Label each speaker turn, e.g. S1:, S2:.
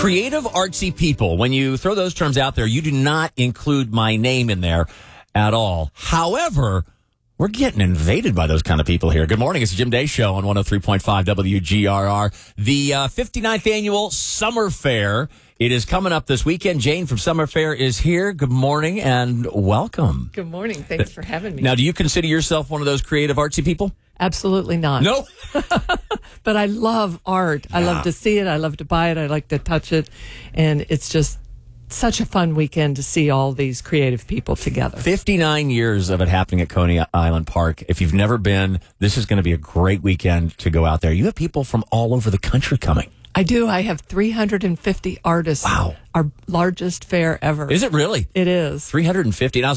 S1: Creative, artsy people. When you throw those terms out there, you do not include my name in there at all. However, we're getting invaded by those kind of people here. Good morning. It's the Jim Day Show on 103.5 WGRR. The 59th annual Summer Fair. It is coming up this weekend. Jane from Summer Fair is here. Good morning and welcome.
S2: Good morning. Thanks for having me.
S1: Now, do you consider yourself one of those creative, artsy people?
S2: Absolutely not.
S1: No?
S2: But I love art. I love to see it. I love to buy it. I like to touch it. And it's just such a fun weekend to see all these creative people together.
S1: 59 years of it happening at Coney Island Park. If you've never been, this is going to be a great weekend to go out there. You have people from all over the country coming.
S2: I do. I have 350 artists.
S1: Wow.
S2: Our largest fair ever.
S1: Is it really?
S2: It is.
S1: 350. Now,